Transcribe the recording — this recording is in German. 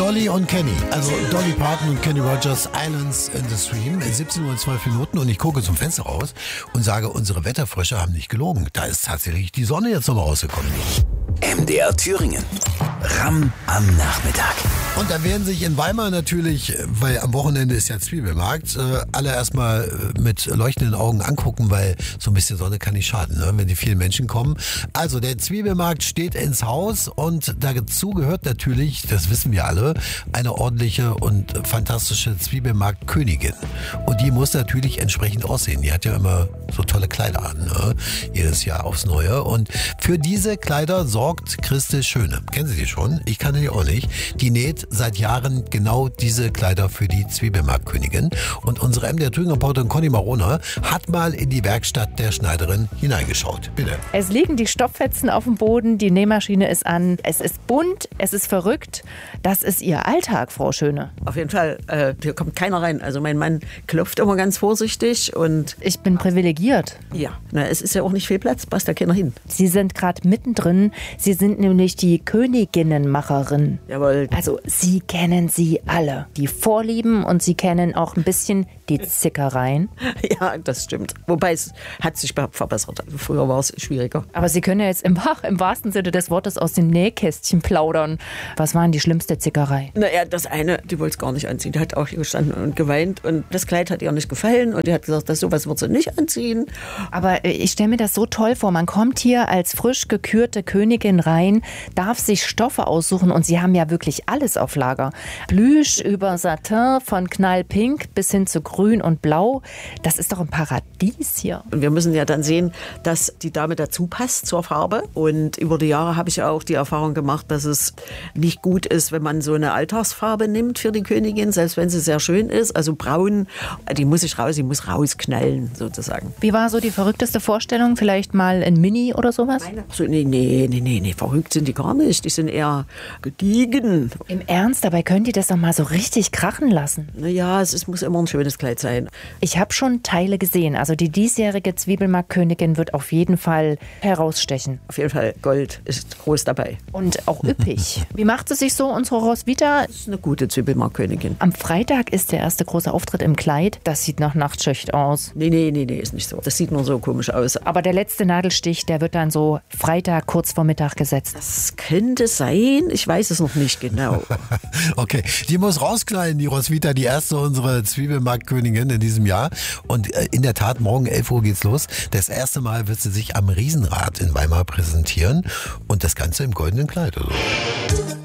Dolly und Kenny, also Dolly Parton und Kenny Rogers, Islands in the Stream, 17:12 und ich gucke zum Fenster raus und sage, unsere Wetterfrösche haben nicht gelogen. Da ist tatsächlich die Sonne jetzt nochmal rausgekommen. MDR Thüringen. Ramm am Nachmittag. Und da werden sich in Weimar natürlich, weil am Wochenende ist ja Zwiebelmarkt, alle erstmal mit leuchtenden Augen angucken, weil so ein bisschen Sonne kann nicht schaden, ne, wenn die vielen Menschen kommen. Also der Zwiebelmarkt steht ins Haus und dazu gehört natürlich, das wissen wir alle, eine ordentliche und fantastische Zwiebelmarktkönigin. Und die muss natürlich entsprechend aussehen. Die hat ja immer so tolle Kleider an, ne? Jedes Jahr aufs Neue. Und für diese Kleider sorgt Christel Schöne. Kennen Sie die schon? Ich kannte die auch nicht. Die näht seit Jahren genau diese Kleider für die Zwiebelmarktkönigin. Und unsere MDR Thüringen-Reporterin Conny Marona hat mal in die Werkstatt der Schneiderin hineingeschaut. Bitte. Es liegen die Stofffetzen auf dem Boden, die Nähmaschine ist an. Es ist bunt, es ist verrückt. Das ist Ihr Alltag, Frau Schöne. Auf jeden Fall, hier kommt keiner rein. Also mein Mann klopft immer ganz vorsichtig und... Ich bin privilegiert. Ja, es ist ja auch nicht viel Platz, passt da keiner hin. Sie sind gerade mittendrin. Sie sind nämlich die Königinnenmacherin. Jawohl. Also Sie kennen sie alle. Die Vorlieben und Sie kennen auch ein bisschen die Zickereien. Ja, das stimmt. Wobei es hat sich verbessert. Früher war es schwieriger. Aber Sie können ja jetzt im wahrsten Sinne des Wortes aus dem Nähkästchen plaudern. Was war denn die schlimmste Zickerei? Naja, das eine, die wollte es gar nicht anziehen. Die hat auch hier gestanden und geweint. Und das Kleid hat ihr nicht gefallen. Und die hat gesagt, sowas wird sie nicht anziehen. Aber ich stelle mir das so toll vor. Man kommt hier als frisch gekürte Königin rein, darf sich Stoffe aussuchen. Und Sie haben ja wirklich alles auf Lager. Plüsch über Satin, von knallpink bis hin zu grün und blau. Das ist doch ein Paradies hier. Und wir müssen ja dann sehen, dass die Dame dazu passt zur Farbe. Und über die Jahre habe ich ja auch die Erfahrung gemacht, dass es nicht gut ist, wenn man so eine Alltagsfarbe nimmt für die Königin, selbst wenn sie sehr schön ist. Also braun, die muss rausknallen sozusagen. Wie war so die verrückteste Vorstellung? Vielleicht mal in Mini oder sowas? So, nee, verrückt sind die gar nicht. Die sind eher gediegen. Im Ernst? Dabei können die das doch mal so richtig krachen lassen. Naja, es muss immer ein schönes Kleid sein. Ich habe schon Teile gesehen. Also die diesjährige Zwiebelmarktkönigin wird auf jeden Fall herausstechen. Auf jeden Fall, Gold ist groß dabei. Und auch üppig. Wie macht sie sich so, unsere Roswitha? Das ist eine gute Zwiebelmarktkönigin. Am Freitag ist der erste große Auftritt im Kleid. Das sieht nach Nachtschicht aus. Nee, ist nicht so. Das sieht nur so komisch aus. Aber der letzte Nadelstich, der wird dann so Freitag kurz vor Mittag gesetzt. Das könnte sein. Ich weiß es noch nicht genau. Okay, die muss rausknallen, die Roswitha, die erste unserer Zwiebelmarktkönigin in diesem Jahr. Und in der Tat, morgen 11 Uhr geht's los. Das erste Mal wird sie sich am Riesenrad in Weimar präsentieren. Und das Ganze im goldenen Kleid. Also.